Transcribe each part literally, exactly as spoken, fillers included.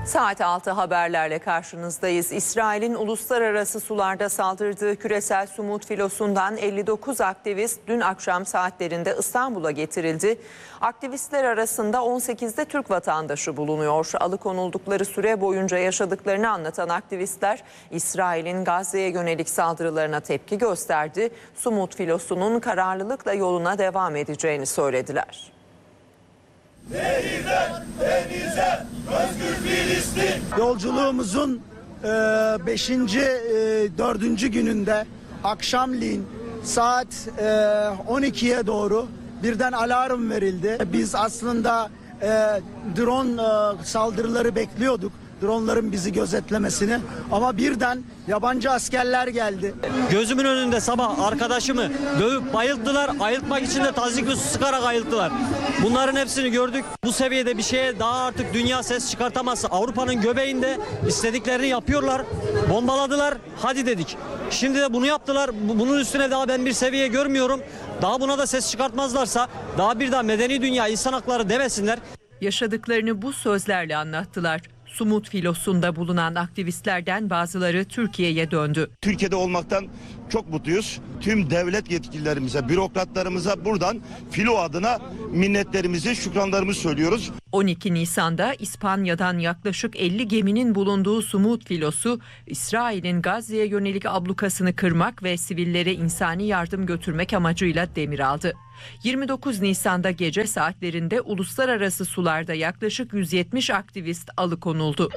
Saat altı haberlerle karşınızdayız. İsrail'in uluslararası sularda saldırdığı küresel Sumut filosundan elli dokuz aktivist dün akşam saatlerinde İstanbul'a getirildi. Aktivistler arasında on sekizde Türk vatandaşı bulunuyor. Alıkonuldukları süre boyunca yaşadıklarını anlatan aktivistler İsrail'in Gazze'ye yönelik saldırılarına tepki gösterdi. Sumut filosunun kararlılıkla yoluna devam edeceğini söylediler. Denizden denize özgür Filistin. Yolculuğumuzun beşinci dördüncü gününde akşamleyin saat on ikiye doğru birden alarm verildi. Biz aslında drone saldırıları bekliyorduk. Dronların bizi gözetlemesini, ama birden yabancı askerler geldi. Gözümün önünde sabah arkadaşımı dövüp bayılttılar. Ayıltmak için de tazikli su sıkarak ayılttılar. Bunların hepsini gördük. Bu seviyede bir şeye daha artık dünya ses çıkartamaz. Avrupa'nın göbeğinde istediklerini yapıyorlar. Bombaladılar. Hadi dedik. Şimdi de bunu yaptılar. Bunun üstüne daha ben bir seviye görmüyorum. Daha buna da ses çıkartmazlarsa daha bir daha medeni dünya, insan hakları demesinler. Yaşadıklarını bu sözlerle anlattılar. Sumut filosunda bulunan aktivistlerden bazıları Türkiye'ye döndü. Türkiye'de olmaktan çok mutluyuz. Tüm devlet yetkililerimize, bürokratlarımıza buradan filo adına minnetlerimizi, şükranlarımızı söylüyoruz. on iki Nisan'da İspanya'dan yaklaşık elli geminin bulunduğu Sumut filosu, İsrail'in Gazze'ye yönelik ablukasını kırmak ve sivillere insani yardım götürmek amacıyla demir aldı. yirmi dokuz Nisan'da gece saatlerinde uluslararası sularda yaklaşık yüz yetmiş aktivist alıkonuldu.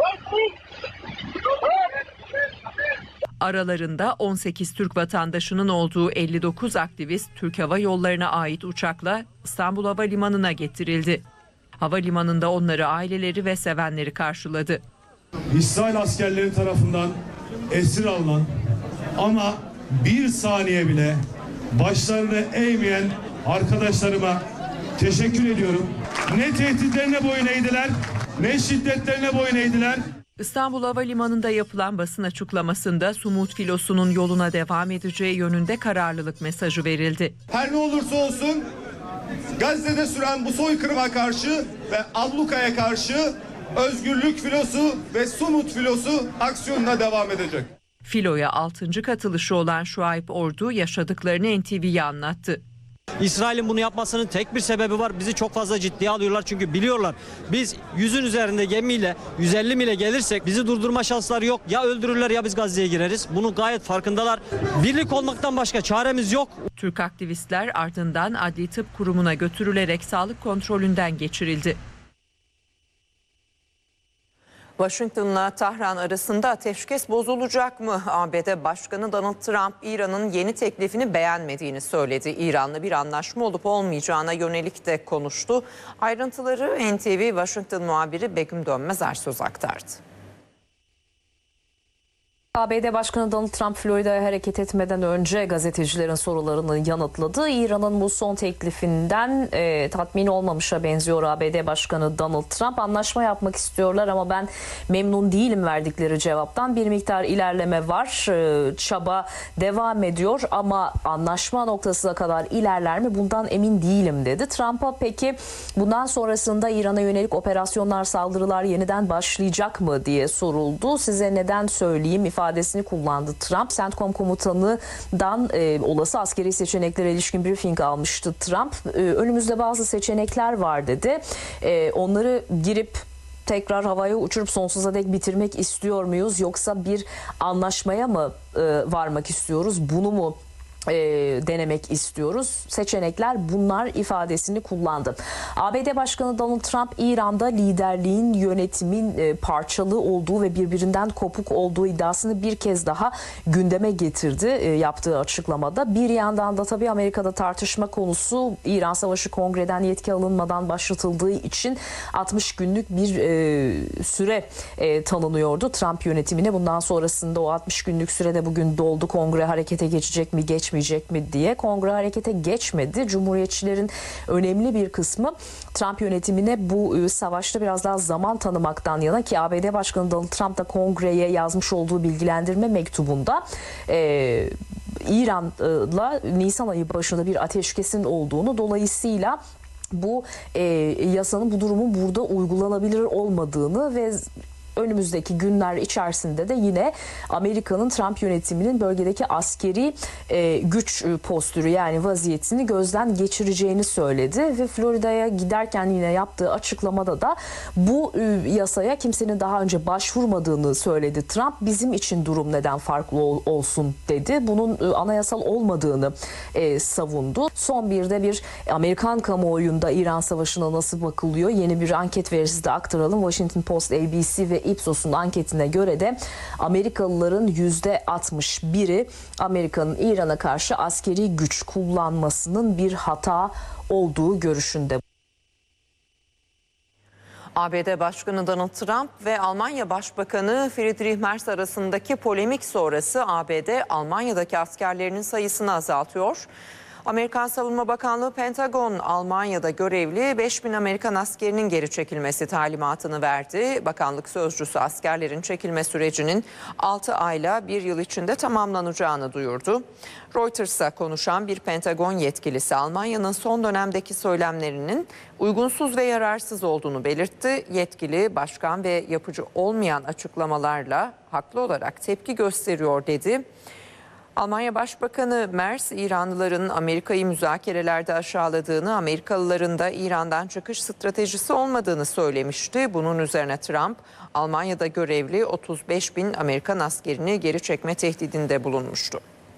Aralarında on sekiz Türk vatandaşının olduğu elli dokuz aktivist Türk Hava Yolları'na ait uçakla İstanbul Havalimanı'na getirildi. Havalimanında onları aileleri ve sevenleri karşıladı. İsrail askerleri tarafından esir alınan ama bir saniye bile başlarını eğmeyen arkadaşlarıma teşekkür ediyorum. Ne tehditlerine boyun eğdiler, ne şiddetlerine boyun eğdiler. İstanbul Havalimanı'nda yapılan basın açıklamasında Sumut filosunun yoluna devam edeceği yönünde kararlılık mesajı verildi. Her ne olursa olsun Gazze'de süren bu soykırıma karşı ve ablukaya karşı özgürlük filosu ve Sumut filosu aksiyonuna devam edecek. Filoya altıncı katılışı olan Şuayb Ordu yaşadıklarını N T V'ye anlattı. İsrail'in bunu yapmasının tek bir sebebi var. Bizi çok fazla ciddiye alıyorlar çünkü biliyorlar. Biz yüzün üzerinde gemiyle yüz elli mile gelirsek bizi durdurma şansları yok. Ya öldürürler ya biz Gazze'ye gireriz. Bunu gayet farkındalar. Birlik olmaktan başka çaremiz yok. Türk aktivistler ardından Adli Tıp Kurumu'na götürülerek sağlık kontrolünden geçirildi. Washington'la Tahran arasında ateşkes bozulacak mı? A B D Başkanı Donald Trump, İran'ın yeni teklifini beğenmediğini söyledi. İran'la bir anlaşma olup olmayacağına yönelik de konuştu. Ayrıntıları N T V Washington muhabiri Begüm Dönmez Ersöz aktardı. A B D Başkanı Donald Trump Florida'ya hareket etmeden önce gazetecilerin sorularını yanıtladı. İran'ın bu son teklifinden e, tatmin olmamışa benziyor A B D Başkanı Donald Trump. Anlaşma yapmak istiyorlar ama ben memnun değilim verdikleri cevaptan. Bir miktar ilerleme var, e, çaba devam ediyor ama anlaşma noktasına kadar ilerler mi bundan emin değilim dedi. Trump'a peki bundan sonrasında İran'a yönelik operasyonlar, saldırılar yeniden başlayacak mı diye soruldu. Size neden söyleyeyim ifadesini kullandı Trump. CENTCOM komutanından e, olası askeri seçeneklere ilişkin briefing almıştı Trump. E, önümüzde bazı seçenekler var dedi. E, onları girip tekrar havaya uçurup sonsuza dek bitirmek istiyor muyuz? Yoksa bir anlaşmaya mı e, varmak istiyoruz? Bunu mu E, denemek istiyoruz? Seçenekler bunlar ifadesini kullandı. A B D Başkanı Donald Trump, İran'da liderliğin, yönetimin e, parçalı olduğu ve birbirinden kopuk olduğu iddiasını bir kez daha gündeme getirdi e, yaptığı açıklamada. Bir yandan da tabii Amerika'da tartışma konusu İran Savaşı Kongre'den yetki alınmadan başlatıldığı için altmış günlük bir e, süre e, tanınıyordu Trump yönetimine. Bundan sonrasında o altmış günlük sürede bugün doldu. Kongre harekete geçecek mi, geç geçmeyecek mi diye. Kongre harekete geçmedi. Cumhuriyetçilerin önemli bir kısmı Trump yönetimine bu savaşta biraz daha zaman tanımaktan yana, ki A B D Başkanı Donald Trump da Kongre'ye yazmış olduğu bilgilendirme mektubunda e, İran'la Nisan ayı başında bir ateşkesin olduğunu, dolayısıyla bu e, yasanın, bu durumun burada uygulanabilir olmadığını ve önümüzdeki günler içerisinde de yine Amerika'nın Trump yönetiminin bölgedeki askeri e, güç postürü yani vaziyetini gözden geçireceğini söyledi ve Florida'ya giderken yine yaptığı açıklamada da bu e, yasaya kimsenin daha önce başvurmadığını söyledi. Trump bizim için durum neden farklı ol, olsun dedi. Bunun e, anayasal olmadığını e, savundu. Son bir de bir Amerikan kamuoyunda İran Savaşı'na nasıl bakılıyor? Yeni bir anket verisi de aktaralım. Washington Post, A B C ve Ipsos'un anketine göre de Amerikalıların yüzde altmış biri Amerika'nın İran'a karşı askeri güç kullanmasının bir hata olduğu görüşünde. A B D Başkanı Donald Trump ve Almanya Başbakanı Friedrich Merz arasındaki polemik sonrası A B D Almanya'daki askerlerinin sayısını azaltıyor. Amerikan Savunma Bakanlığı Pentagon Almanya'da görevli beş bin Amerikan askerinin geri çekilmesi talimatını verdi. Bakanlık sözcüsü askerlerin çekilme sürecinin altı ayla bir yıl içinde tamamlanacağını duyurdu. Reuters'a konuşan bir Pentagon yetkilisi Almanya'nın son dönemdeki söylemlerinin uygunsuz ve yararsız olduğunu belirtti. Yetkili başkan ve yapıcı olmayan açıklamalarla haklı olarak tepki gösteriyor dedi. Almanya Başbakanı Merz, İranlıların Amerika'yı müzakerelerde aşağıladığını, Amerikalıların da İran'dan çıkış stratejisi olmadığını söylemişti. Bunun üzerine Trump, Almanya'da görevli otuz beş bin Amerikan askerini geri çekme tehdidinde bulunmuştu.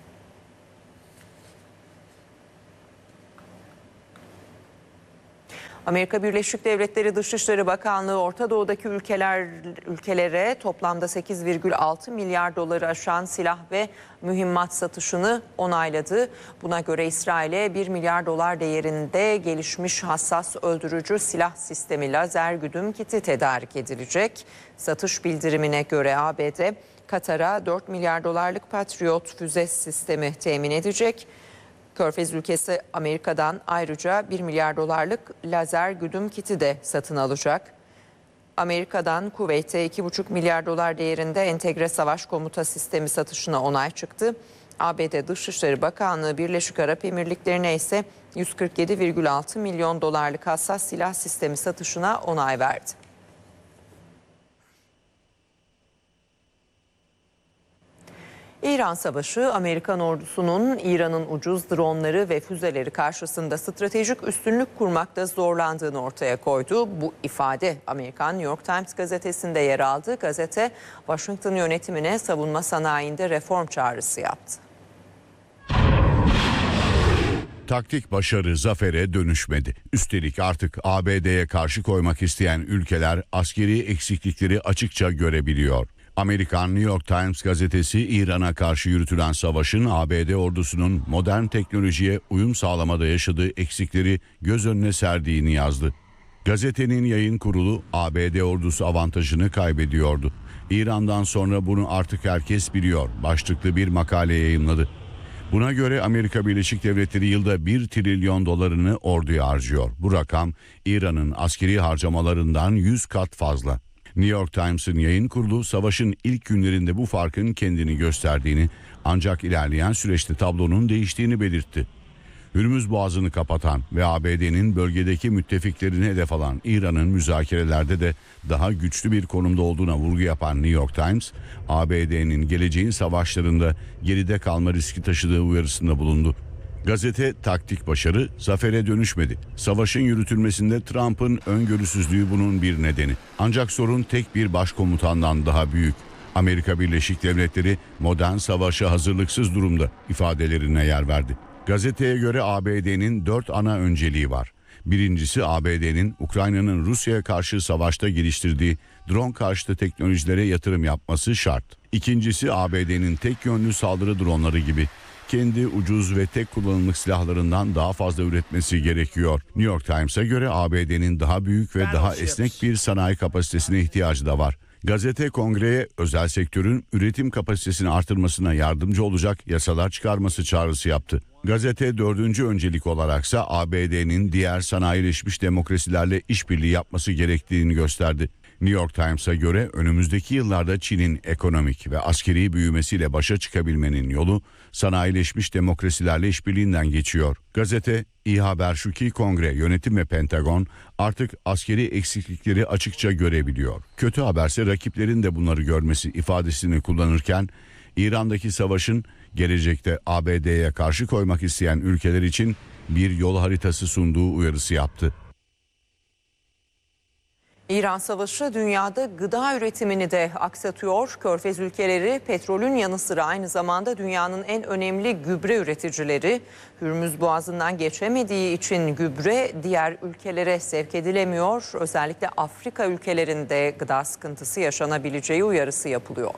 Amerika Birleşik Devletleri Dışişleri Bakanlığı Orta Doğu'daki ülkeler ülkelere toplamda sekiz virgül altı milyar doları aşan silah ve mühimmat satışını onayladı. Buna göre İsrail'e bir milyar dolar değerinde gelişmiş hassas öldürücü silah sistemi lazer güdüm kiti tedarik edilecek. Satış bildirimine göre A B D, Katar'a dört milyar dolarlık Patriot füze sistemi temin edecek. Körfez ülkesi Amerika'dan ayrıca bir milyar dolarlık lazer güdüm kiti de satın alacak. Amerika'dan Kuveyt'e iki buçuk milyar dolar değerinde entegre savaş komuta sistemi satışına onay çıktı. A B D Dışişleri Bakanlığı Birleşik Arap Emirlikleri'ne ise yüz kırk yedi virgül altı milyon dolarlık hassas silah sistemi satışına onay verdi. İran Savaşı, Amerikan ordusunun İran'ın ucuz dronları ve füzeleri karşısında stratejik üstünlük kurmakta zorlandığını ortaya koydu. Bu ifade Amerikan New York Times gazetesinde yer aldı. Gazete, Washington yönetimine savunma sanayinde reform çağrısı yaptı. Taktik başarı zafere dönüşmedi. Üstelik artık A B D'ye karşı koymak isteyen ülkeler askeri eksiklikleri açıkça görebiliyor. Amerikan New York Times gazetesi İran'a karşı yürütülen savaşın A B D ordusunun modern teknolojiye uyum sağlamada yaşadığı eksikleri göz önüne serdiğini yazdı. Gazetenin yayın kurulu A B D ordusu avantajını kaybediyordu. İran'dan sonra bunu artık herkes biliyor başlıklı bir makale yayınladı. Buna göre Amerika Birleşik Devletleri yılda bir trilyon dolarını orduya harcıyor. Bu rakam İran'ın askeri harcamalarından yüz kat fazla. New York Times'ın yayın kurulu savaşın ilk günlerinde bu farkın kendini gösterdiğini ancak ilerleyen süreçte tablonun değiştiğini belirtti. Hürmüz Boğazı'nı kapatan ve A B D'nin bölgedeki müttefiklerini hedef alan İran'ın müzakerelerde de daha güçlü bir konumda olduğuna vurgu yapan New York Times, A B D'nin geleceğin savaşlarında geride kalma riski taşıdığı uyarısında bulundu. Gazete taktik başarı zafere dönüşmedi. Savaşın yürütülmesinde Trump'ın öngörüsüzlüğü bunun bir nedeni. Ancak sorun tek bir başkomutandan daha büyük. Amerika Birleşik Devletleri modern savaşa hazırlıksız durumda ifadelerine yer verdi. Gazeteye göre A B D'nin dört ana önceliği var. Birincisi A B D'nin Ukrayna'nın Rusya'ya karşı savaşta geliştirdiği drone karşıtı teknolojilere yatırım yapması şart. İkincisi A B D'nin tek yönlü saldırı dronları gibi kendi ucuz ve tek kullanımlık silahlarından daha fazla üretmesi gerekiyor. New York Times'a göre A B D'nin daha büyük ve daha esnek bir sanayi kapasitesine ihtiyacı da var. Gazete kongreye özel sektörün üretim kapasitesini artırmasına yardımcı olacak yasalar çıkarması çağrısı yaptı. Gazete dördüncü öncelik olaraksa A B D'nin diğer sanayileşmiş demokrasilerle işbirliği yapması gerektiğini gösterdi. New York Times'a göre önümüzdeki yıllarda Çin'in ekonomik ve askeri büyümesiyle başa çıkabilmenin yolu sanayileşmiş demokrasilerle işbirliğinden geçiyor. Gazete, iyi haber şu ki Kongre, yönetim ve Pentagon artık askeri eksiklikleri açıkça görebiliyor. Kötü haberse rakiplerin de bunları görmesi ifadesini kullanırken İran'daki savaşın gelecekte A B D'ye karşı koymak isteyen ülkeler için bir yol haritası sunduğu uyarısı yaptı. İran savaşı dünyada gıda üretimini de aksatıyor. Körfez ülkeleri petrolün yanı sıra aynı zamanda dünyanın en önemli gübre üreticileri. Hürmüz Boğazı'ndan geçemediği için gübre diğer ülkelere sevk edilemiyor. Özellikle Afrika ülkelerinde gıda sıkıntısı yaşanabileceği uyarısı yapılıyor.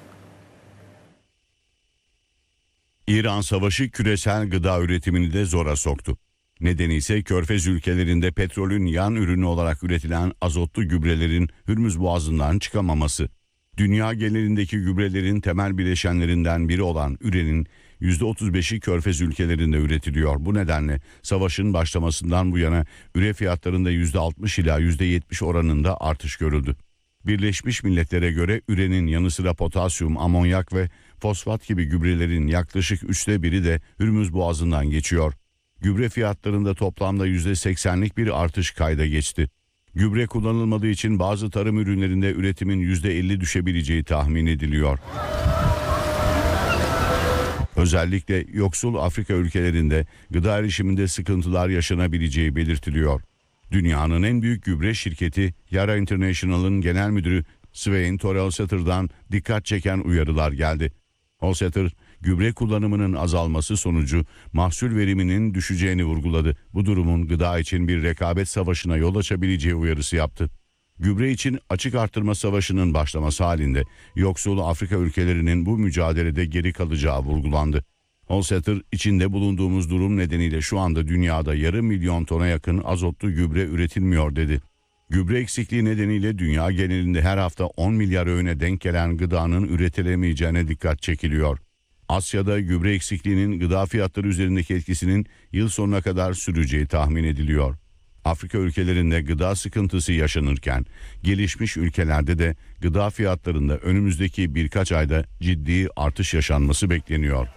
İran savaşı küresel gıda üretimini de zora soktu. Nedeni ise Körfez ülkelerinde petrolün yan ürünü olarak üretilen azotlu gübrelerin Hürmüz Boğazı'ndan çıkamaması. Dünya genelindeki gübrelerin temel bileşenlerinden biri olan ürenin yüzde otuz beşi Körfez ülkelerinde üretiliyor. Bu nedenle savaşın başlamasından bu yana üre fiyatlarında yüzde altmış ila yüzde yetmiş oranında artış görüldü. Birleşmiş Milletler'e göre ürenin yanı sıra potasyum, amonyak ve fosfat gibi gübrelerin yaklaşık üçte biri de Hürmüz Boğazı'ndan geçiyor. Gübre fiyatlarında toplamda yüzde seksenlik bir artış kayda geçti. Gübre kullanılmadığı için bazı tarım ürünlerinde üretimin yüzde elli düşebileceği tahmin ediliyor. Özellikle yoksul Afrika ülkelerinde gıda erişiminde sıkıntılar yaşanabileceği belirtiliyor. Dünyanın en büyük gübre şirketi Yara International'ın genel müdürü Svein Holsether'dan dikkat çeken uyarılar geldi. Holsether, gübre kullanımının azalması sonucu mahsul veriminin düşeceğini vurguladı. Bu durumun gıda için bir rekabet savaşına yol açabileceği uyarısı yaptı. Gübre için açık artırma savaşının başlaması halinde yoksul Afrika ülkelerinin bu mücadelede geri kalacağı vurgulandı. Holsether, içinde bulunduğumuz durum nedeniyle şu anda dünyada yarım milyon tona yakın azotlu gübre üretilmiyor dedi. Gübre eksikliği nedeniyle dünya genelinde her hafta on milyar öğüne denk gelen gıdanın üretilemeyeceğine dikkat çekiliyor. Asya'da gübre eksikliğinin gıda fiyatları üzerindeki etkisinin yıl sonuna kadar süreceği tahmin ediliyor. Afrika ülkelerinde gıda sıkıntısı yaşanırken gelişmiş ülkelerde de gıda fiyatlarında önümüzdeki birkaç ayda ciddi artış yaşanması bekleniyor.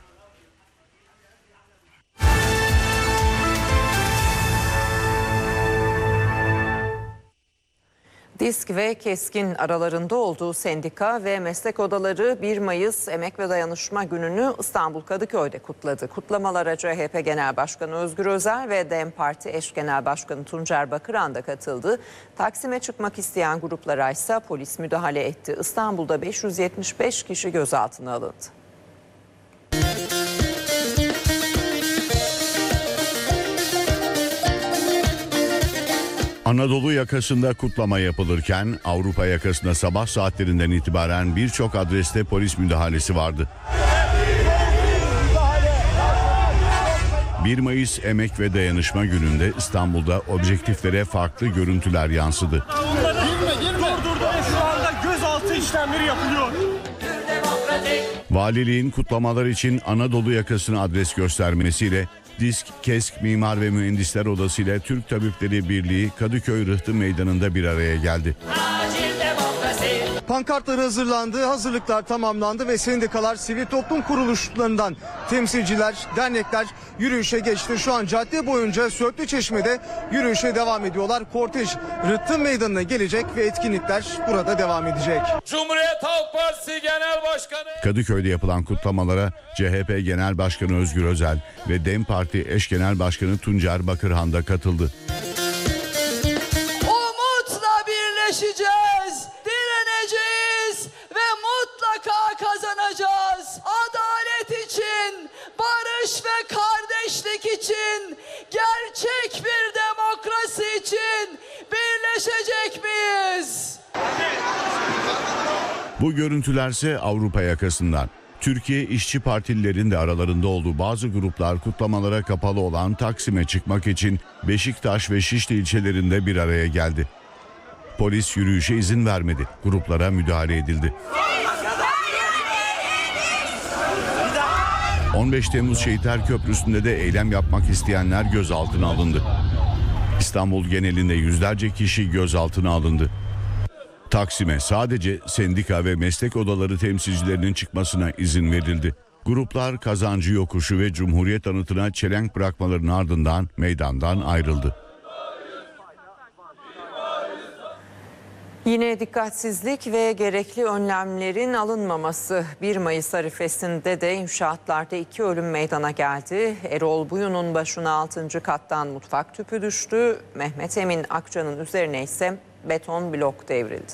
DİSK ve KESK'in aralarında olduğu sendika ve meslek odaları bir Mayıs Emek ve Dayanışma Günü'nü İstanbul Kadıköy'de kutladı. Kutlamalara C H P Genel Başkanı Özgür Özel ve DEM Parti eş genel başkanı Tuncer Bakıran da katıldı. Taksim'e çıkmak isteyen gruplara ise polis müdahale etti. İstanbul'da beş yüz yetmiş beş kişi gözaltına alındı. Anadolu yakasında kutlama yapılırken Avrupa yakasında sabah saatlerinden itibaren birçok adreste polis müdahalesi vardı. bir Mayıs Emek ve Dayanışma Günü'nde İstanbul'da objektiflere farklı görüntüler yansıdı. Girme, girme. Dur, dur, dur. Şu anda gözaltı işlemleri yapılıyor. Valiliğin kutlamalar için Anadolu yakasına adres göstermesiyle DİSK, KESK, Mimar ve Mühendisler Odası ile Türk Tabipleri Birliği Kadıköy Rıhtı Meydanı'nda bir araya geldi. Pankartlar hazırlandı, hazırlıklar tamamlandı ve sendikalar, sivil toplum kuruluşlarından temsilciler, dernekler yürüyüşe geçti. Şu an cadde boyunca Söğütlüçeşme'de yürüyüşe devam ediyorlar. Kortej Rıhtı Meydanı'na gelecek ve etkinlikler burada devam edecek. Cumhuriyet Halk Partisi Genel Başkanı Kadıköy'de yapılan kutlamalara C H P Genel Başkanı Özgür Özel ve DEM Parti eş genel başkanı Tuncer Bakırhan da katıldı. Umutla birleşeceğiz, direneceğiz ve mutlaka kazanacağız. Adalet için, barış ve kardeşlik için, gerçek bir demokrasi için birleşecek miyiz? Bu görüntülerse Avrupa yakasından. Türkiye İşçi Partililerin de aralarında olduğu bazı gruplar kutlamalara kapalı olan Taksim'e çıkmak için Beşiktaş ve Şişli ilçelerinde bir araya geldi. Polis yürüyüşe izin vermedi. Gruplara müdahale edildi. on beş Temmuz Şehitler Köprüsü'nde de eylem yapmak isteyenler gözaltına alındı. İstanbul genelinde yüzlerce kişi gözaltına alındı. Taksim'e sadece sendika ve meslek odaları temsilcilerinin çıkmasına izin verildi. Gruplar Kazancı Yokuşu ve Cumhuriyet Anıtı'na çelenk bırakmalarının ardından meydandan ayrıldı. Yine dikkatsizlik ve gerekli önlemlerin alınmaması. bir Mayıs arifesinde de inşaatlarda iki ölüm meydana geldi. Erol Buyun'un başına altıncı kattan mutfak tüpü düştü. Mehmet Emin Akça'nın üzerine ise beton blok devrildi.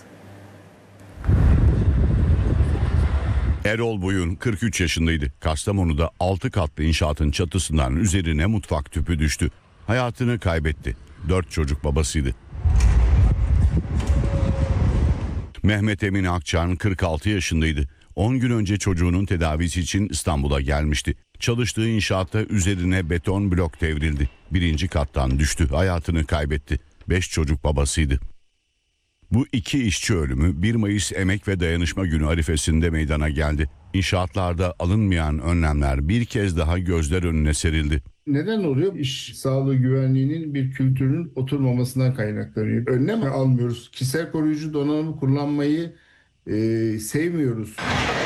Erol Buyun kırk üç yaşındaydı. Kastamonu'da altı katlı inşaatın çatısından üzerine mutfak tüpü düştü. Hayatını kaybetti. dört çocuk babasıydı. Mehmet Emin Akçan kırk altı yaşındaydı. on gün önce çocuğunun tedavisi için İstanbul'a gelmişti. Çalıştığı inşaatta üzerine beton blok devrildi. Birinci kattan düştü. Hayatını kaybetti. beş çocuk babasıydı. Bu iki işçi ölümü bir Mayıs Emek ve Dayanışma Günü arifesinde meydana geldi. İnşaatlarda alınmayan önlemler bir kez daha gözler önüne serildi. Neden oluyor? İş sağlığı güvenliğinin bir kültürün oturmamasından kaynaklanıyor. Önlem almıyoruz. Kişisel koruyucu donanımı kullanmayı e, sevmiyoruz.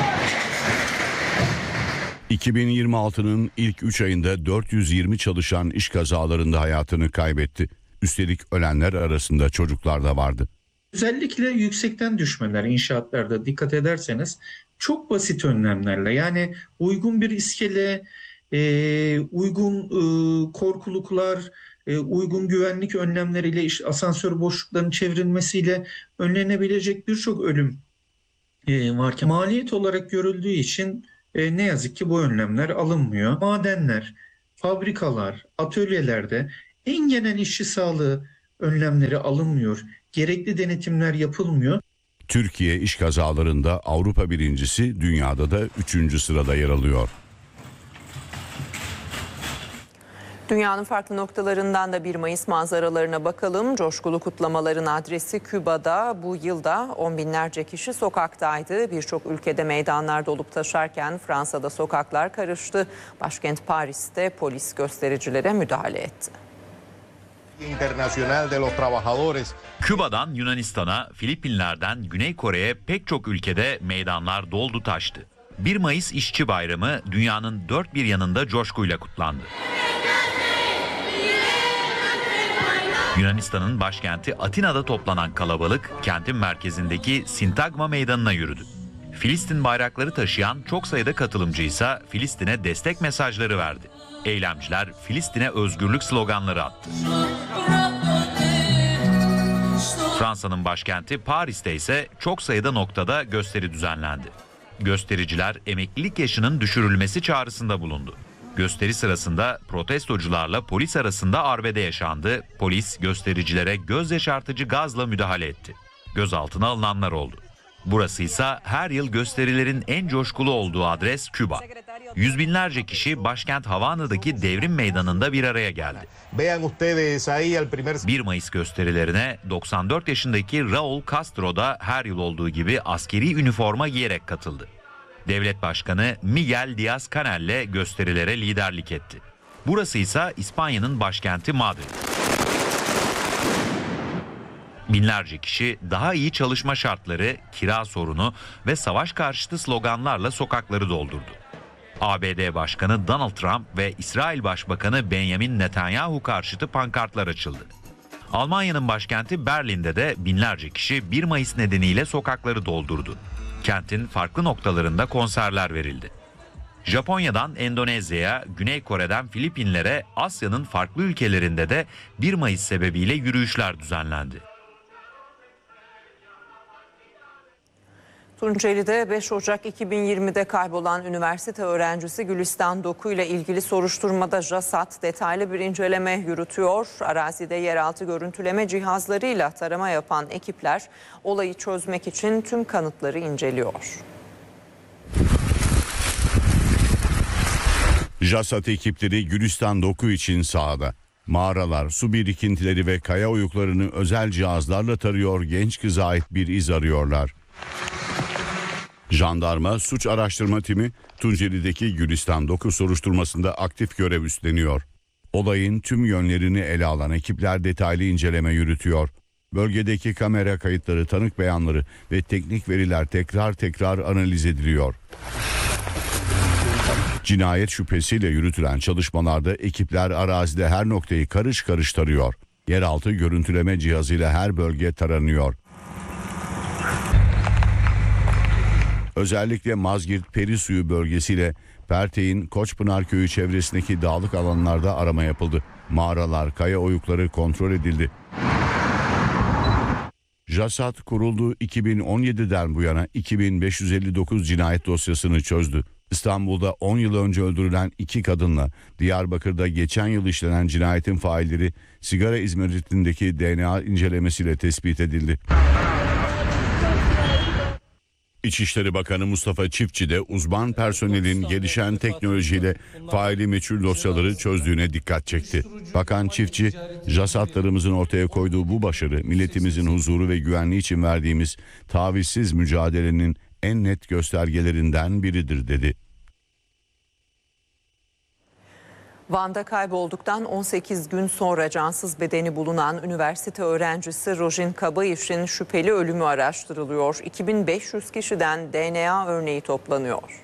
iki bin yirmi altının ilk üç ayında dört yüz yirmi çalışan iş kazalarında hayatını kaybetti. Üstelik ölenler arasında çocuklar da vardı. Özellikle yüksekten düşmeler inşaatlarda dikkat ederseniz çok basit önlemlerle, yani uygun bir iskele, e, uygun e, korkuluklar, e, uygun güvenlik önlemleriyle, işte asansör boşluklarının çevrilmesiyle önlenebilecek birçok ölüm e, varken maliyet olarak görüldüğü için e, ne yazık ki bu önlemler alınmıyor. Madenler, fabrikalar, atölyelerde en genel işçi sağlığı önlemleri alınmıyor. Gerekli denetimler yapılmıyor. Türkiye iş kazalarında Avrupa birincisi, dünyada da üçüncü sırada yer alıyor. Dünyanın farklı noktalarından da bir Mayıs manzaralarına bakalım. Coşkulu kutlamaların adresi Küba'da bu yılda on binlerce kişi sokaktaydı. Birçok ülkede meydanlar dolup taşarken Fransa'da sokaklar karıştı. Başkent Paris'te polis göstericilere müdahale etti. Internacional de los Trabajadores. Küba'dan Yunanistan'a, Filipinler'den Güney Kore'ye pek çok ülkede meydanlar doldu taştı. bir Mayıs İşçi Bayramı dünyanın dört bir yanında coşkuyla kutlandı. Yunanistan'ın başkenti Atina'da toplanan kalabalık kentin merkezindeki Sintagma Meydanı'na yürüdü. Filistin bayrakları taşıyan çok sayıda katılımcı ise Filistin'e destek mesajları verdi. Eylemciler Filistin'e özgürlük sloganları attı. Fransa'nın başkenti Paris'te ise çok sayıda noktada gösteri düzenlendi. Göstericiler emeklilik yaşının düşürülmesi çağrısında bulundu. Gösteri sırasında protestocularla polis arasında arbede yaşandı. Polis göstericilere göz yaşartıcı gazla müdahale etti. Gözaltına alınanlar oldu. Burası ise her yıl gösterilerin en coşkulu olduğu adres Küba. Yüz binlerce kişi başkent Havana'daki Devrim Meydanı'nda bir araya geldi. bir Mayıs gösterilerine doksan dört yaşındaki Raul Castro da her yıl olduğu gibi askeri üniforma giyerek katıldı. Devlet Başkanı Miguel Díaz-Canel'le gösterilere liderlik etti. Burası ise İspanya'nın başkenti Madrid. Binlerce kişi daha iyi çalışma şartları, kira sorunu ve savaş karşıtı sloganlarla sokakları doldurdu. A B D Başkanı Donald Trump ve İsrail Başbakanı Benjamin Netanyahu karşıtı pankartlar açıldı. Almanya'nın başkenti Berlin'de de binlerce kişi bir Mayıs nedeniyle sokakları doldurdu. Kentin farklı noktalarında konserler verildi. Japonya'dan Endonezya'ya, Güney Kore'den Filipinlere, Asya'nın farklı ülkelerinde de bir Mayıs sebebiyle yürüyüşler düzenlendi. Tunceli'de beş Ocak iki bin yirmide kaybolan üniversite öğrencisi Gülistan Doku ile ilgili soruşturmada JASAT detaylı bir inceleme yürütüyor. Arazide yeraltı görüntüleme cihazlarıyla tarama yapan ekipler olayı çözmek için tüm kanıtları inceliyor. JASAT ekipleri Gülistan Doku için sahada. Mağaralar, su birikintileri ve kaya oyuklarını özel cihazlarla tarıyor, genç kıza ait bir iz arıyorlar. Jandarma Suç Araştırma Timi Tunceli'deki Gülistan Doku soruşturmasında aktif görev üstleniyor. Olayın tüm yönlerini ele alan ekipler detaylı inceleme yürütüyor. Bölgedeki kamera kayıtları, tanık beyanları ve teknik veriler tekrar tekrar analiz ediliyor. Cinayet şüphesiyle yürütülen çalışmalarda ekipler arazide her noktayı karış karış tarıyor. Yeraltı görüntüleme cihazıyla her bölge taranıyor. Özellikle Mazgirt Perisuyu bölgesiyle Pertek'in Koçpınar Köyü çevresindeki dağlık alanlarda arama yapıldı. Mağaralar, kaya oyukları kontrol edildi. JASAD kurulduğu iki bin on yediden bu yana iki bin beş yüz elli dokuz cinayet dosyasını çözdü. İstanbul'da on yıl önce öldürülen iki kadınla Diyarbakır'da geçen yıl işlenen cinayetin failleri sigara izmaritindeki D N A incelemesiyle tespit edildi. İçişleri Bakanı Mustafa Çiftçi de uzman personelin gelişen teknolojiyle faili meçhul dosyaları çözdüğüne dikkat çekti. Bakan Çiftçi, JASAD'larımızın ortaya koyduğu bu başarı milletimizin huzuru ve güvenliği için verdiğimiz tavizsiz mücadelenin en net göstergelerinden biridir dedi. Van'da kaybolduktan on sekiz gün sonra cansız bedeni bulunan üniversite öğrencisi Rojin Kabayiş'in şüpheli ölümü araştırılıyor. iki bin beş yüz kişiden D N A örneği toplanıyor.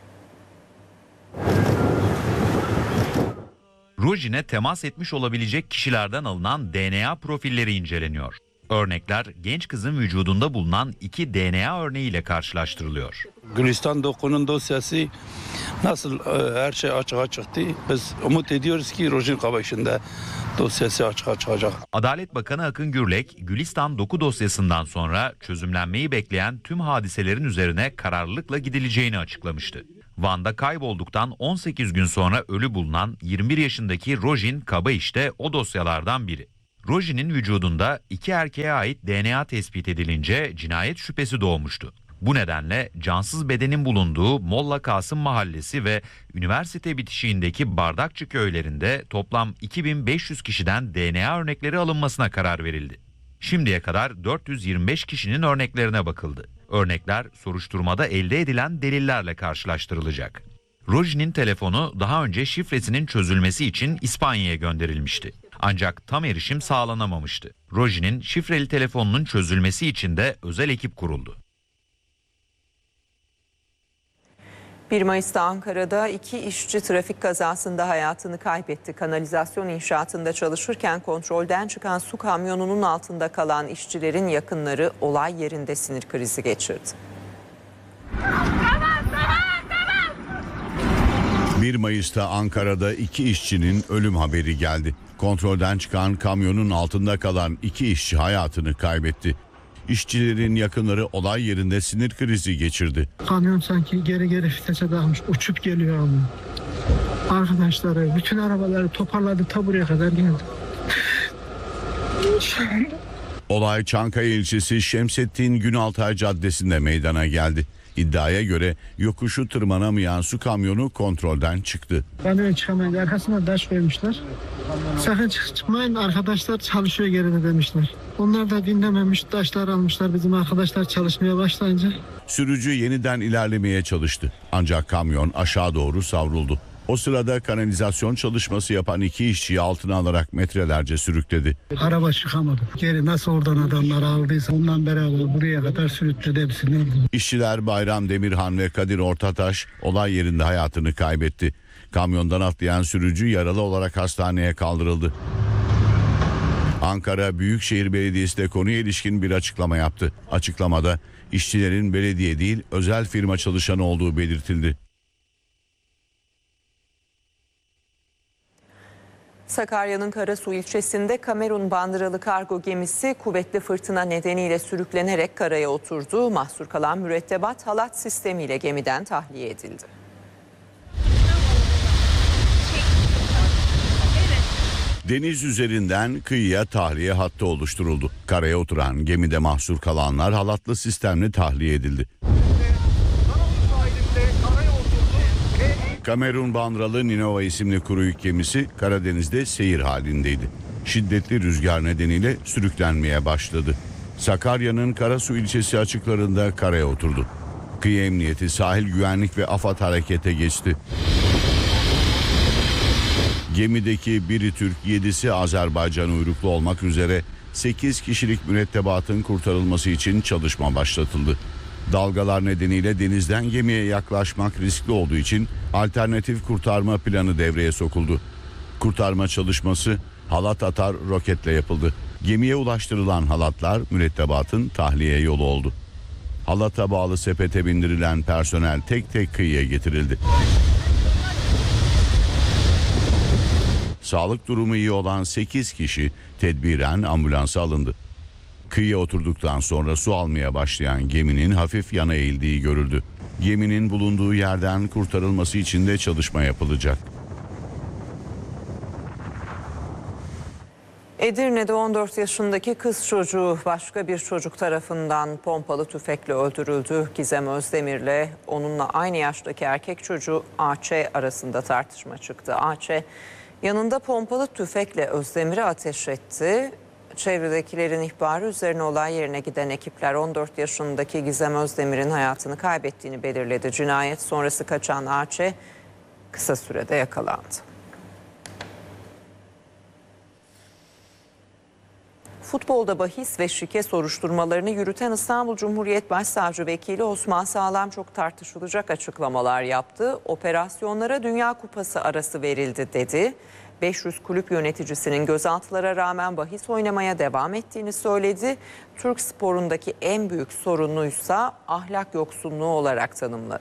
Rojin'e temas etmiş olabilecek kişilerden alınan D N A profilleri inceleniyor. Örnekler genç kızın vücudunda bulunan iki D N A örneğiyle karşılaştırılıyor. Gülistan Doku'nun dosyası nasıl her şey açığa çıktı. Biz umut ediyoruz ki Rojin Kabayiş'in de dosyası açığa çıkacak. Adalet Bakanı Akın Gürlek, Gülistan Doku dosyasından sonra çözümlenmeyi bekleyen tüm hadiselerin üzerine kararlılıkla gidileceğini açıklamıştı. Van'da kaybolduktan on sekiz gün sonra ölü bulunan yirmi bir yaşındaki Rojin Kabayiş de o dosyalardan biri. Rojin'in vücudunda iki erkeğe ait D N A tespit edilince cinayet şüphesi doğmuştu. Bu nedenle cansız bedenin bulunduğu Molla Kasım Mahallesi ve üniversite bitişiğindeki Bardakçı köylerinde toplam iki bin beş yüz kişiden D N A örnekleri alınmasına karar verildi. Şimdiye kadar dört yüz yirmi beş kişinin örneklerine bakıldı. Örnekler soruşturmada elde edilen delillerle karşılaştırılacak. Rojin'in telefonu daha önce şifresinin çözülmesi için İspanya'ya gönderilmişti. Ancak tam erişim sağlanamamıştı. Rojin'in şifreli telefonunun çözülmesi için de özel ekip kuruldu. bir Mayıs'ta Ankara'da iki işçi trafik kazasında hayatını kaybetti. Kanalizasyon inşaatında çalışırken kontrolden çıkan su kamyonunun altında kalan işçilerin yakınları olay yerinde sinir krizi geçirdi. bir Mayıs'ta Ankara'da iki işçinin ölüm haberi geldi. Kontrolden çıkan kamyonun altında kalan iki işçi hayatını kaybetti. İşçilerin yakınları olay yerinde sinir krizi geçirdi. Kamyon sanki geri geri vitese takmış, uçup geliyor abi. Arkadaşları bütün arabaları toparladı, ta buraya kadar geldi. Olay Çankaya ilçesi Şemsettin Günaltay Caddesi'nde meydana geldi. İddiaya göre yokuşu tırmanamayan su kamyonu kontrolden çıktı. Kamyon çıkamayınca arkasına taş koymuşlar. Sakın çıkmayın, arkadaşlar çalışıyor geride demişler. Onlar da dinlememiş, taşlar almışlar, bizim arkadaşlar çalışmaya başlayınca. Sürücü yeniden ilerlemeye çalıştı. Ancak kamyon aşağı doğru savruldu. O sırada kanalizasyon çalışması yapan iki işçiyi altına alarak metrelerce sürükledi. Araba çıkamadı. Geri nasıl oradan adamlar aldıysa ondan beraber buraya kadar sürükledi hepsini. İşçiler Bayram Demirhan ve Kadir Ortataş olay yerinde hayatını kaybetti. Kamyondan atlayan sürücü yaralı olarak hastaneye kaldırıldı. Ankara Büyükşehir Belediyesi de konuya ilişkin bir açıklama yaptı. Açıklamada işçilerin belediye değil özel firma çalışanı olduğu belirtildi. Sakarya'nın Karasu ilçesinde Kamerun bandıralı kargo gemisi kuvvetli fırtına nedeniyle sürüklenerek karaya oturdu. Mahsur kalan mürettebat halat sistemiyle gemiden tahliye edildi. Deniz üzerinden kıyıya tahliye hattı oluşturuldu. Karaya oturan gemide mahsur kalanlar halatlı sistemle tahliye edildi. Kamerun bandıralı Ninova isimli kuru yük gemisi Karadeniz'de seyir halindeydi. Şiddetli rüzgar nedeniyle sürüklenmeye başladı. Sakarya'nın Karasu ilçesi açıklarında karaya oturdu. Kıyı Emniyeti, Sahil Güvenlik ve AFAD harekete geçti. Gemideki biri Türk, yedisi Azerbaycan uyruklu olmak üzere sekiz kişilik mürettebatın kurtarılması için çalışma başlatıldı. Dalgalar nedeniyle denizden gemiye yaklaşmak riskli olduğu için alternatif kurtarma planı devreye sokuldu. Kurtarma çalışması halat atar roketle yapıldı. Gemiye ulaştırılan halatlar mürettebatın tahliye yolu oldu. Halata bağlı sepete bindirilen personel tek tek kıyıya getirildi. Sağlık durumu iyi olan sekiz kişi tedbiren ambulansa alındı. Kıyıya oturduktan sonra su almaya başlayan geminin hafif yana eğildiği görüldü. Geminin bulunduğu yerden kurtarılması için de çalışma yapılacak. Edirne'de on dört yaşındaki kız çocuğu başka bir çocuk tarafından pompalı tüfekle öldürüldü. Gizem Özdemir'le onunla aynı yaştaki erkek çocuğu Aç arasında tartışma çıktı. Aç yanında pompalı tüfekle Özdemir'e ateş etti. Çevredekilerin ihbarı üzerine olay yerine giden ekipler on dört yaşındaki Gizem Özdemir'in hayatını kaybettiğini belirledi. Cinayet sonrası kaçan Aç kısa sürede yakalandı. Futbolda bahis ve şike soruşturmalarını yürüten İstanbul Cumhuriyet Başsavcı Vekili Osman Sağlam çok tartışılacak açıklamalar yaptı. Operasyonlara Dünya Kupası arası verildi dedi. beş yüz kulüp yöneticisinin gözaltılara rağmen bahis oynamaya devam ettiğini söyledi. Türk sporundaki en büyük sorunuysa ahlak yoksunluğu olarak tanımladı.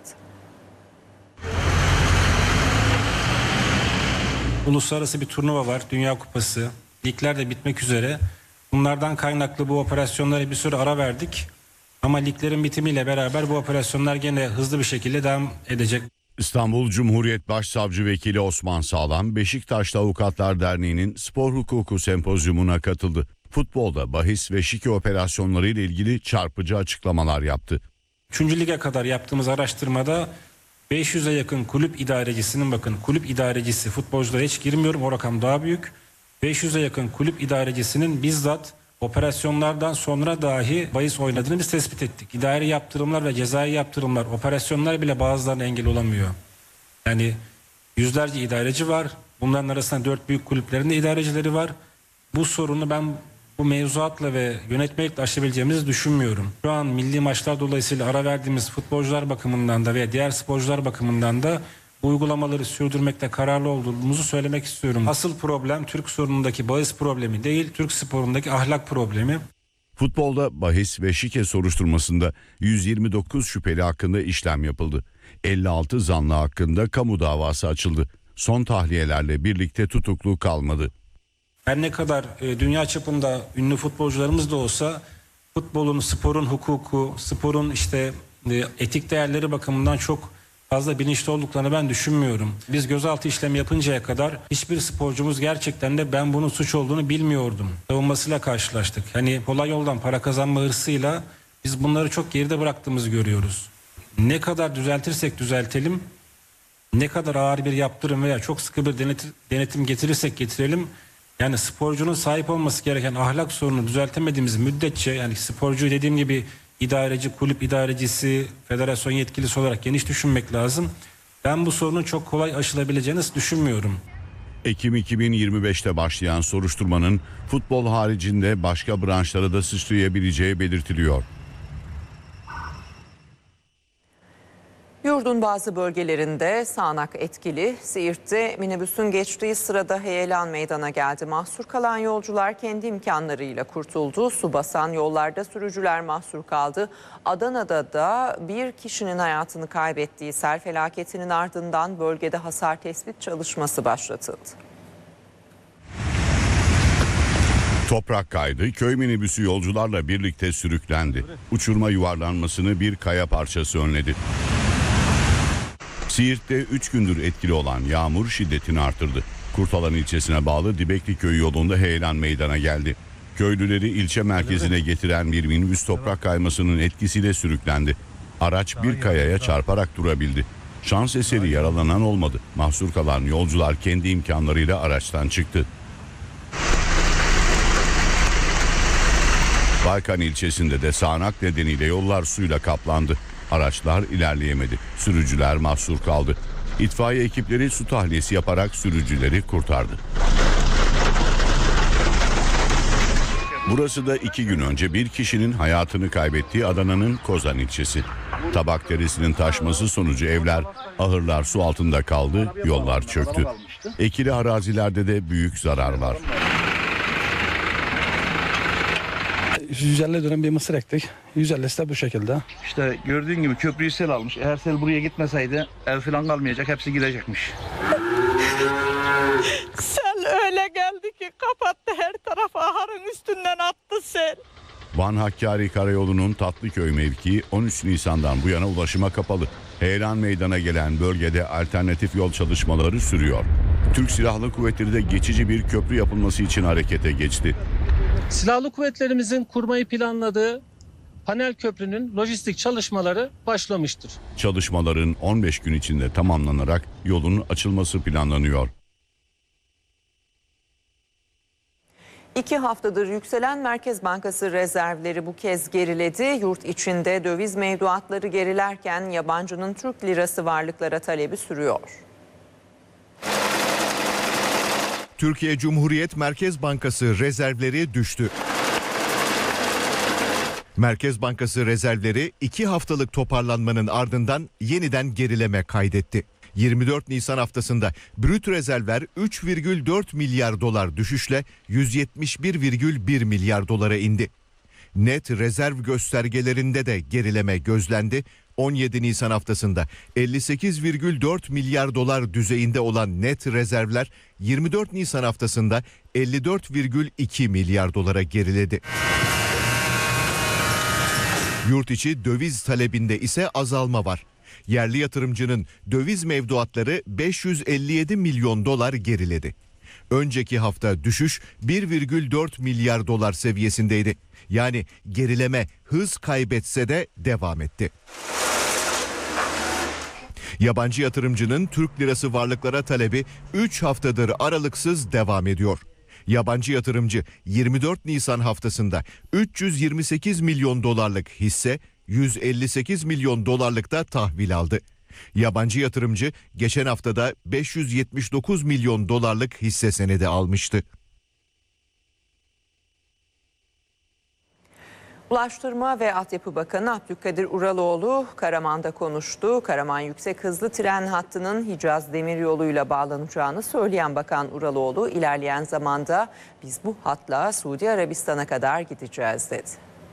Uluslararası bir turnuva var, Dünya Kupası. Ligler de bitmek üzere. Bunlardan kaynaklı bu operasyonlara bir süre ara verdik. Ama liglerin bitimiyle beraber bu operasyonlar gene hızlı bir şekilde devam edecek. İstanbul Cumhuriyet Başsavcı Vekili Osman Sağlam, Beşiktaş'ta Avukatlar Derneği'nin spor hukuku sempozyumuna katıldı. Futbolda bahis ve şike operasyonları ile ilgili çarpıcı açıklamalar yaptı. Üçüncü lige kadar yaptığımız araştırmada beş yüze yakın kulüp idarecisinin, bakın kulüp idarecisi, futbolculara hiç girmiyorum, o rakam daha büyük. beş yüze yakın kulüp idarecisinin bizzat operasyonlardan sonra dahi bahis oynadığını biz tespit ettik. İdari yaptırımlar ve cezai yaptırımlar, operasyonlar bile bazılarına engel olamıyor. Yani yüzlerce idareci var. Bunların arasında dört büyük kulüplerin de idarecileri var. Bu sorunu ben bu mevzuatla ve yönetmelikle aşabileceğimizi düşünmüyorum. Şu an milli maçlar dolayısıyla ara verdiğimiz futbolcular bakımından da ve diğer sporcular bakımından da bu uygulamaları sürdürmekte kararlı olduğumuzu söylemek istiyorum. Asıl problem Türk sorunundaki bahis problemi değil, Türk sporundaki ahlak problemi. Futbolda bahis ve şike soruşturmasında yüz yirmi dokuz şüpheli hakkında işlem yapıldı. elli altı zanlı hakkında kamu davası açıldı. Son tahliyelerle birlikte tutuklu kalmadı. Her ne kadar e, dünya çapında ünlü futbolcularımız da olsa futbolun, sporun hukuku, sporun işte e, etik değerleri bakımından çok fazla bilinçli olduklarını ben düşünmüyorum. Biz gözaltı işlemi yapıncaya kadar hiçbir sporcumuz gerçekten de ben bunun suç olduğunu bilmiyordum savunmasıyla karşılaştık. Hani kolay yoldan para kazanma hırsıyla biz bunları çok geride bıraktığımızı görüyoruz. Ne kadar düzeltirsek düzeltelim, ne kadar ağır bir yaptırım veya çok sıkı bir denetim, denetim getirirsek getirelim, yani sporcunun sahip olması gereken ahlak sorununu düzeltemediğimiz müddetçe, yani sporcu dediğim gibi idareci, kulüp idarecisi, federasyon yetkilisi olarak geniş düşünmek lazım. Ben bu sorunun çok kolay aşılabileceğini düşünmüyorum. Ekim iki bin yirmi beşte başlayan soruşturmanın futbol haricinde başka branşlara da sıçrayabileceği belirtiliyor. Yurdun bazı bölgelerinde sağanak etkili. Siirt'te minibüsün geçtiği sırada heyelan meydana geldi. Mahsur kalan yolcular kendi imkanlarıyla kurtuldu. Su basan yollarda sürücüler mahsur kaldı. Adana'da da bir kişinin hayatını kaybettiği sel felaketinin ardından bölgede hasar tespit çalışması başlatıldı. Toprak kaydı, köy minibüsü yolcularla birlikte sürüklendi. Uçurma yuvarlanmasını bir kaya parçası önledi. Siirt'te üç gündür etkili olan yağmur şiddetini artırdı. Kurtalan ilçesine bağlı Dibekli köyü yolunda heyelan meydana geldi. Köylüleri ilçe merkezine getiren bir minibüs toprak kaymasının etkisiyle sürüklendi. Araç bir kayaya çarparak durabildi. Şans eseri yaralanan olmadı. Mahsur kalan yolcular kendi imkanlarıyla araçtan çıktı. Baykan ilçesinde de sağanak nedeniyle yollar suyla kaplandı. Araçlar ilerleyemedi. Sürücüler mahsur kaldı. İtfaiye ekipleri su tahliyesi yaparak sürücüleri kurtardı. Burası da iki gün önce bir kişinin hayatını kaybettiği Adana'nın Kozan ilçesi. Tabak derisinin taşması sonucu evler, ahırlar su altında kaldı, yollar çöktü. Ekili arazilerde de büyük zarar var. yüz elli dönüm bir mısır ektik. yüz ellisi de bu şekilde. İşte gördüğün gibi köprüyü sel almış. Eğer sel buraya gitmeseydi ev falan kalmayacak. Hepsi gidecekmiş. Sel öyle geldi ki kapattı her tarafı. Ahırın üstünden attı sel. Van Hakkari Karayolu'nun Tatlıköy mevkii on üç Nisan'dan bu yana ulaşıma kapalı. Heyelan meydana gelen bölgede alternatif yol çalışmaları sürüyor. Türk Silahlı Kuvvetleri de geçici bir köprü yapılması için harekete geçti. Silahlı kuvvetlerimizin kurmayı planladığı panel köprünün lojistik çalışmaları başlamıştır. Çalışmaların on beş gün içinde tamamlanarak yolun açılması planlanıyor. İki haftadır yükselen Merkez Bankası rezervleri bu kez geriledi. Yurt içinde döviz mevduatları gerilerken yabancının Türk lirası varlıklara talebi sürüyor. Türkiye Cumhuriyet Merkez Bankası rezervleri düştü. Merkez Bankası rezervleri iki haftalık toparlanmanın ardından yeniden gerileme kaydetti. yirmi dört Nisan haftasında brüt rezervler üç virgül dört milyar dolar düşüşle yüz yetmiş bir virgül bir milyar dolara indi. Net rezerv göstergelerinde de gerileme gözlendi. on yedi Nisan haftasında elli sekiz virgül dört milyar dolar düzeyinde olan net rezervler yirmi dört Nisan haftasında elli dört virgül iki milyar dolara geriledi. Yurt içi döviz talebinde ise azalma var. Yerli yatırımcının döviz mevduatları beş yüz elli yedi milyon dolar geriledi. Önceki hafta düşüş bir virgül dört milyar dolar seviyesindeydi. Yani gerileme hız kaybetse de devam etti. Yabancı yatırımcının Türk lirası varlıklara talebi üç haftadır aralıksız devam ediyor. Yabancı yatırımcı yirmi dört Nisan haftasında üç yüz yirmi sekiz milyon dolarlık hisse, yüz elli sekiz milyon dolarlık da tahvil aldı. Yabancı yatırımcı geçen haftada beş yüz yetmiş dokuz milyon dolarlık hisse senedi almıştı. Ulaştırma ve Altyapı Bakanı Abdülkadir Uraloğlu Karaman'da konuştu. Karaman yüksek hızlı tren hattının Hicaz Demiryolu'yla bağlanacağını söyleyen Bakan Uraloğlu, ilerleyen zamanda biz bu hatla Suudi Arabistan'a kadar gideceğiz dedi.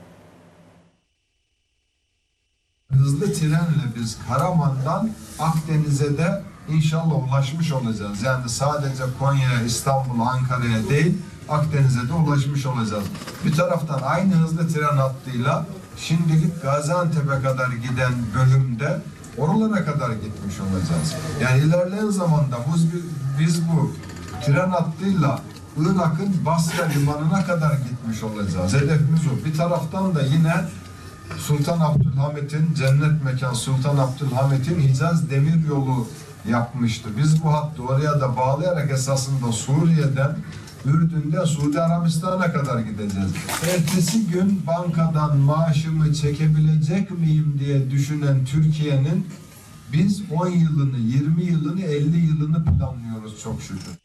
Hızlı trenle biz Karaman'dan Akdeniz'e de inşallah ulaşmış olacağız. Yani sadece Konya'ya, İstanbul'a, Ankara'ya değil, Akdeniz'e de ulaşmış olacağız. Bir taraftan aynı hızlı tren hattıyla şimdilik Gaziantep'e kadar giden bölümde oralara kadar gitmiş olacağız. Yani ilerleyen zamanda biz, biz bu tren hattıyla Irak'ın Basra limanına kadar gitmiş olacağız. Hedefimiz o. Bir taraftan da yine Sultan Abdülhamit'in, cennet mekan Sultan Abdülhamit'in Hicaz Demiryolu yapmıştı. Biz bu hattı oraya da bağlayarak esasında Suriye'den, Ürdün'den Suudi Arabistan'a kadar gideceğiz. Ertesi gün bankadan maaşımı çekebilecek miyim diye düşünen Türkiye'nin biz on yılını, yirmi yılını, elli yılını planlıyoruz çok şükür.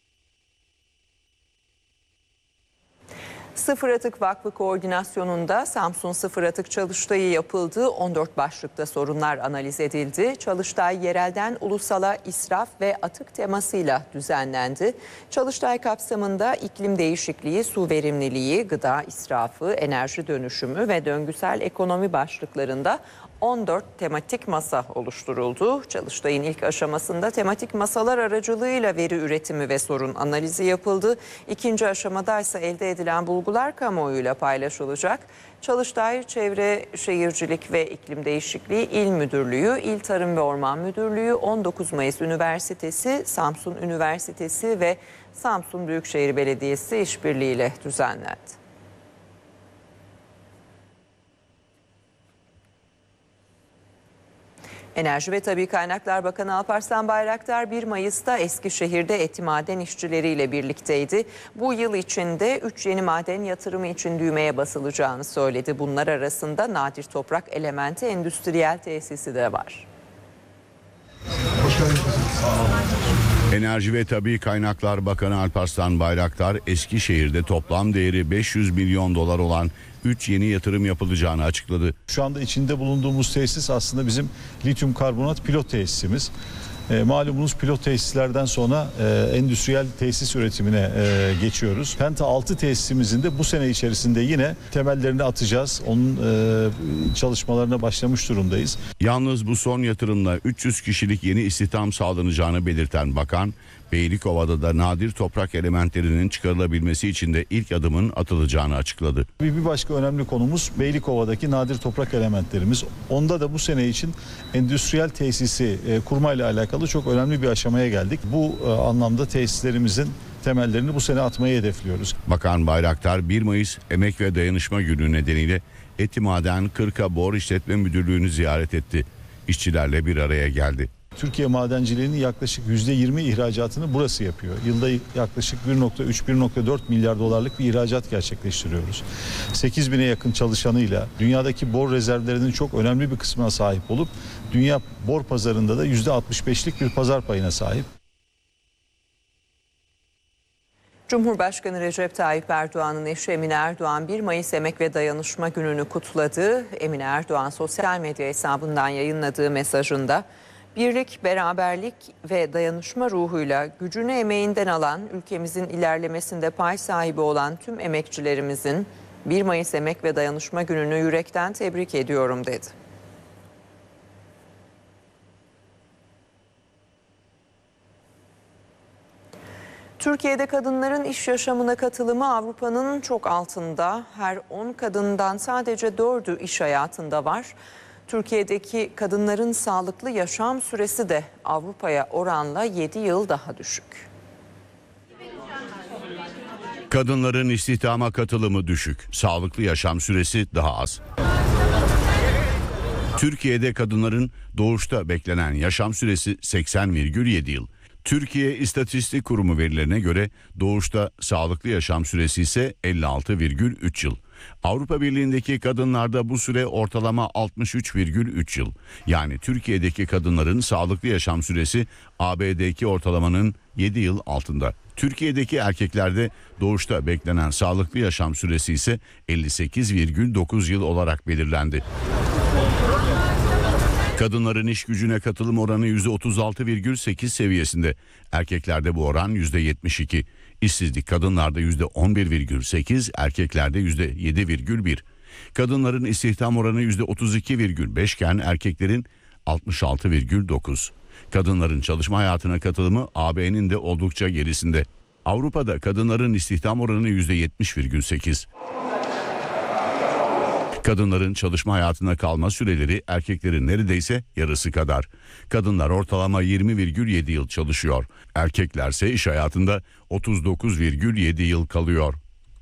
Sıfır Atık Vakfı koordinasyonunda Samsun Sıfır Atık Çalıştayı yapıldı. on dört başlıkta sorunlar analiz edildi. Çalıştay yerelden ulusala israf ve atık temasıyla düzenlendi. Çalıştay kapsamında iklim değişikliği, su verimliliği, gıda israfı, enerji dönüşümü ve döngüsel ekonomi başlıklarında on dört tematik masa oluşturuldu. Çalıştay'ın ilk aşamasında tematik masalar aracılığıyla veri üretimi ve sorun analizi yapıldı. İkinci aşamada ise elde edilen bulgular kamuoyuyla paylaşılacak. Çalıştay Çevre Şehircilik ve İklim Değişikliği İl Müdürlüğü, İl Tarım ve Orman Müdürlüğü, on dokuz Mayıs Üniversitesi, Samsun Üniversitesi ve Samsun Büyükşehir Belediyesi işbirliğiyle düzenlendi. Enerji ve Tabii Kaynaklar Bakanı Alparslan Bayraktar bir Mayıs'ta Eskişehir'de Etimaden işçileriyle birlikteydi. Bu yıl içinde üç yeni maden yatırımı için düğmeye basılacağını söyledi. Bunlar arasında nadir toprak elementi endüstriyel tesisi de var. Hoş geldiniz. Sağ olun. Enerji ve Tabii Kaynaklar Bakanı Alparslan Bayraktar, Eskişehir'de toplam değeri beş yüz milyon dolar olan üç yeni yatırım yapılacağını açıkladı. Şu anda içinde bulunduğumuz tesis aslında bizim lityum karbonat pilot tesisimiz. E, malumunuz pilot tesislerden sonra e, endüstriyel tesis üretimine e, geçiyoruz. Penta altı tesisimizin de bu sene içerisinde yine temellerini atacağız. Onun e, çalışmalarına başlamış durumdayız. Yalnız bu son yatırımla üç yüz kişilik yeni istihdam sağlanacağını belirten bakan, Beylikova'da da nadir toprak elementlerinin çıkarılabilmesi için de ilk adımın atılacağını açıkladı. Bir başka önemli konumuz Beylikova'daki nadir toprak elementlerimiz. Onda da bu sene için endüstriyel tesisi e, kurmayla alakalı çok önemli bir aşamaya geldik. Bu e, anlamda tesislerimizin temellerini bu sene atmayı hedefliyoruz. Bakan Bayraktar bir Mayıs Emek ve Dayanışma Günü nedeniyle Etimaden Kırka Bor İşletme Müdürlüğü'nü ziyaret etti. İşçilerle bir araya geldi. Türkiye madenciliğinin yaklaşık yüzde yirmi ihracatını burası yapıyor. Yılda yaklaşık bir nokta üç bir nokta dört milyar dolarlık bir ihracat gerçekleştiriyoruz. sekiz bine yakın çalışanıyla dünyadaki bor rezervlerinin çok önemli bir kısmına sahip olup dünya bor pazarında da yüzde altmış beşlik bir pazar payına sahip. Cumhurbaşkanı Recep Tayyip Erdoğan'ın eşi Emine Erdoğan bir Mayıs Emek ve Dayanışma Günü'nü kutladı. Emine Erdoğan sosyal medya hesabından yayınladığı mesajında birlik, beraberlik ve dayanışma ruhuyla gücünü emeğinden alan, ülkemizin ilerlemesinde pay sahibi olan tüm emekçilerimizin bir Mayıs Emek ve Dayanışma Günü'nü yürekten tebrik ediyorum dedi. Türkiye'de kadınların iş yaşamına katılımı Avrupa'nın çok altında. Her on kadından sadece dördü iş hayatında var. Türkiye'deki kadınların sağlıklı yaşam süresi de Avrupa'ya oranla yedi yıl daha düşük. Kadınların istihdama katılımı düşük, sağlıklı yaşam süresi daha az. Türkiye'de kadınların doğuşta beklenen yaşam süresi seksen virgül yedi yıl. Türkiye İstatistik Kurumu verilerine göre doğuşta sağlıklı yaşam süresi ise elli altı virgül üç yıl. Avrupa Birliği'ndeki kadınlarda bu süre ortalama altmış üç virgül üç yıl. Yani Türkiye'deki kadınların sağlıklı yaşam süresi A B D'deki ortalamanın yedi yıl altında. Türkiye'deki erkeklerde doğuşta beklenen sağlıklı yaşam süresi ise elli sekiz virgül dokuz yıl olarak belirlendi. Kadınların iş gücüne katılım oranı yüzde otuz altı virgül sekiz seviyesinde. Erkeklerde bu oran yüzde yetmiş iki. İşsizlik kadınlarda yüzde on bir virgül sekiz, erkeklerde yüzde yedi virgül bir. Kadınların istihdam oranı yüzde otuz iki virgül beş iken erkeklerin altmış altı virgül dokuz. Kadınların çalışma hayatına katılımı A B'nin de oldukça gerisinde. Avrupa'da kadınların istihdam oranı yüzde yetmiş virgül sekiz. Kadınların çalışma hayatına kalma süreleri erkeklerin neredeyse yarısı kadar. Kadınlar ortalama yirmi virgül yedi yıl çalışıyor. Erkeklerse iş hayatında otuz dokuz virgül yedi yıl kalıyor.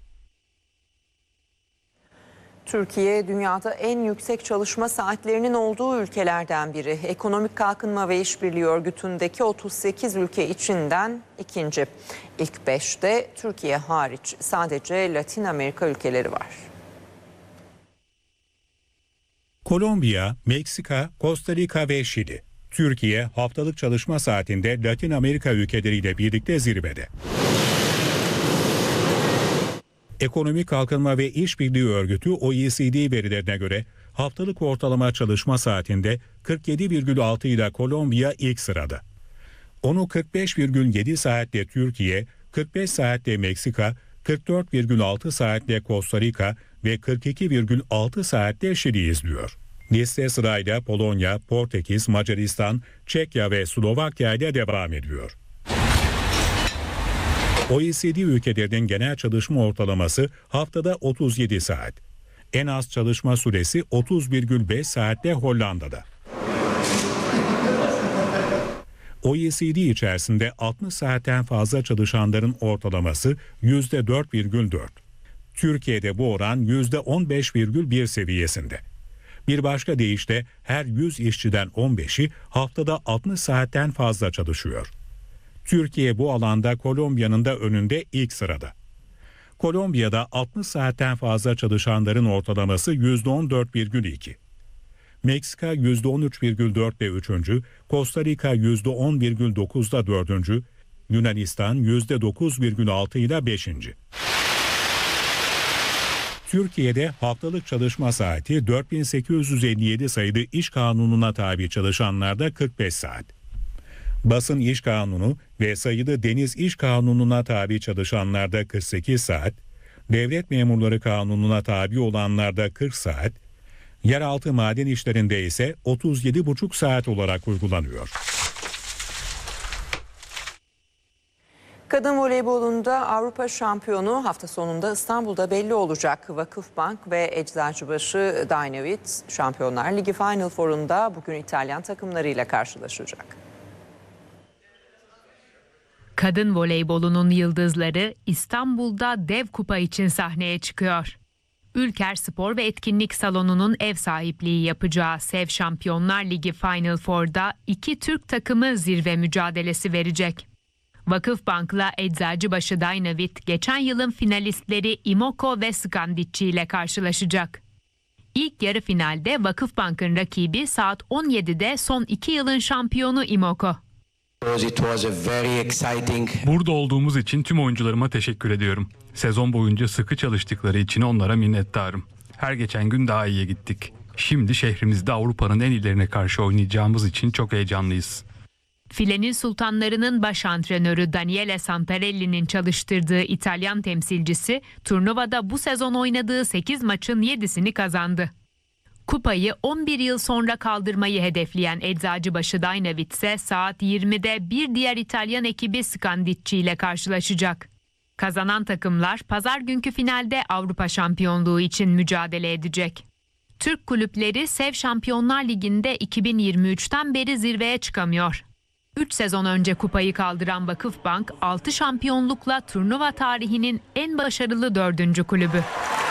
Türkiye dünyada en yüksek çalışma saatlerinin olduğu ülkelerden biri. Ekonomik Kalkınma ve İşbirliği Örgütü'ndeki otuz sekiz ülke içinden ikinci. İlk beşte Türkiye hariç sadece Latin Amerika ülkeleri var. Kolombiya, Meksika, Costa Rica ve Şili. Türkiye haftalık çalışma saatinde Latin Amerika ülkeleriyle birlikte zirvede. Ekonomik Kalkınma ve İşbirliği Örgütü O E C D verilerine göre haftalık ortalama çalışma saatinde kırk yedi virgül altı ile Kolombiya ilk sırada. Onu kırk beş virgül yedi saatte Türkiye, kırk beş saatte Meksika, kırk dört virgül altı saatte Costa Rica ve kırk iki virgül altı saatte Şili izliyor. Liste sırayla Polonya, Portekiz, Macaristan, Çekya ve Slovakya ile devam ediyor. O E C D ülkelerinin genel çalışma ortalaması haftada otuz yedi saat. En az çalışma süresi otuz virgül beş saatte Hollanda'da. O E C D içerisinde altmış saatten fazla çalışanların ortalaması yüzde dört virgül dört. Türkiye'de bu oran yüzde on beş virgül bir seviyesinde. Bir başka deyişle her yüz işçiden on beşi haftada altmış saatten fazla çalışıyor. Türkiye bu alanda Kolombiya'nın da önünde ilk sırada. Kolombiya'da altmış saatten fazla çalışanların ortalaması yüzde on dört virgül iki. Meksika yüzde on üç virgül dörtte üçüncü, Costa Rica yüzde on virgül dokuzda dördüncü, Yunanistan yüzde dokuz virgül altı ile beşinci. Türkiye'de haftalık çalışma saati dört bin sekiz yüz elli yedi sayılı iş kanununa tabi çalışanlarda kırk beş saat. Basın iş kanunu ve sayılı deniz iş kanununa tabi çalışanlarda kırk sekiz saat, devlet memurları kanununa tabi olanlarda kırk saat, yeraltı maden işlerinde ise otuz yedi buçuk saat olarak uygulanıyor. Kadın voleybolunda Avrupa şampiyonu hafta sonunda İstanbul'da belli olacak. Vakıfbank ve Eczacıbaşı Dynavit Şampiyonlar Ligi Final Four'unda bugün İtalyan takımlarıyla karşılaşacak. Kadın voleybolunun yıldızları İstanbul'da dev kupa için sahneye çıkıyor. Ülker Spor ve Etkinlik Salonu'nun ev sahipliği yapacağı Sev Şampiyonlar Ligi Final Four'da iki Türk takımı zirve mücadelesi verecek. Vakıfbank'la Eczacıbaşı Dynavit geçen yılın finalistleri Imoco ve Skandicci ile karşılaşacak. İlk yarı finalde Vakıfbank'ın rakibi saat on yedide son iki yılın şampiyonu Imoco. Burada olduğumuz için tüm oyuncularıma teşekkür ediyorum. Sezon boyunca sıkı çalıştıkları için onlara minnettarım. Her geçen gün daha iyiye gittik. Şimdi şehrimizde Avrupa'nın en iyilerine karşı oynayacağımız için çok heyecanlıyız. Filenin sultanlarının baş antrenörü Daniele Santarelli'nin çalıştırdığı İtalyan temsilcisi turnuvada bu sezon oynadığı sekiz maçın yedisini kazandı. Kupayı on bir yıl sonra kaldırmayı hedefleyen Eczacıbaşı Dynavit ise saat yirmide bir diğer İtalyan ekibi Skandicci ile karşılaşacak. Kazanan takımlar pazar günkü finalde Avrupa şampiyonluğu için mücadele edecek. Türk kulüpleri Sev Şampiyonlar Ligi'nde iki bin yirmi üçten beri zirveye çıkamıyor. üç sezon önce kupayı kaldıran Vakıfbank altı şampiyonlukla turnuva tarihinin en başarılı dördüncü kulübü.